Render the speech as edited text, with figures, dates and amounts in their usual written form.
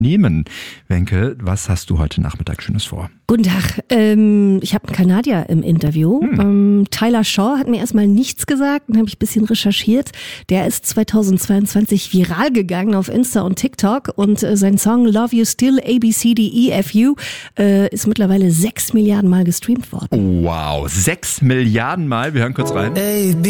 nehmen. Wenke, was hast du heute Nachmittag Schönes vor? Guten Tag, ich habe einen Kanadier im Interview. Tyler Shaw hat mir erstmal nichts gesagt, dann habe ich ein bisschen recherchiert. Der ist 2022 viral gegangen auf Insta und TikTok und sein Song Love You Still, ABCDEFU ist mittlerweile 6 Milliarden Mal gestreamt worden. Wow, 6 Milliarden Mal, wir hören kurz rein.